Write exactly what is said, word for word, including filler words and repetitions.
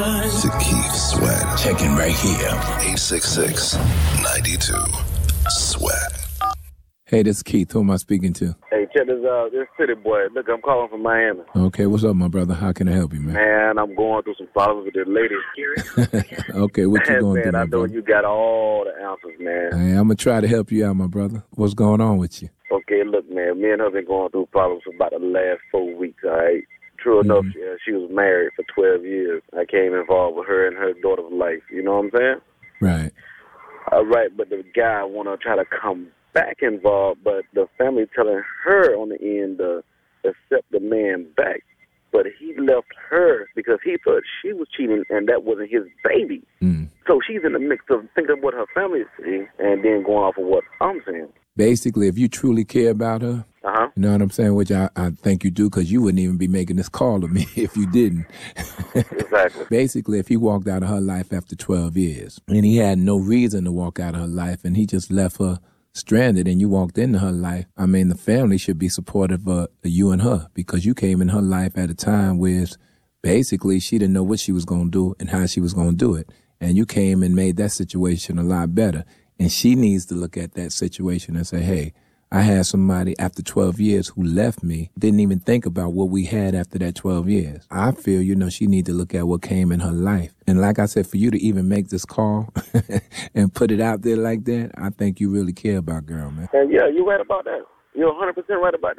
To Keith Sweat. Checking right here. eight six six, nine two, sweat. Hey, this is Keith. Who am I speaking to? Hey, check this out. This City Boy. Look, I'm calling from Miami. Okay, what's up, my brother? How can I help you, man? Man, I'm going through some problems with this lady. Okay, what you going man, through, my I know brother? you got all the answers, man. Hey, I'm going to try to help you out, my brother. What's going on with you? Okay, look, man, me and her been going through problems for about the last four weeks, all right? True enough, Mm-hmm. yeah, she was married for twelve years. I came involved with her and her daughter's life. You know what I'm saying? Right. All right, but the guy want to try to come back involved, but the family telling her on the end to accept the man back. But he left her because he thought she was cheating and that wasn't his baby. Mm. So she's in the mix of thinking what her family is saying and then going off of what I'm saying. Basically, if you truly care about her, Uh-huh. you know what I'm saying, which I, I think you do, because you wouldn't even be making this call to me if you didn't. Exactly. Basically, if he walked out of her life after twelve years, and he had no reason to walk out of her life, and he just left her stranded, and you walked into her life, I mean, the family should be supportive of you and her, because you came in her life at a time where basically she didn't know what she was going to do and how she was going to do it. And you came and made that situation a lot better. And she needs to look at that situation and say, hey, I had somebody after twelve years who left me, didn't even think about what we had after that twelve years. I feel, you know, she need to look at what came in her life. And like I said, for you to even make this call and put it out there like that, I think you really care about girl, man. And yeah, you're right about that. You're one hundred percent right about that.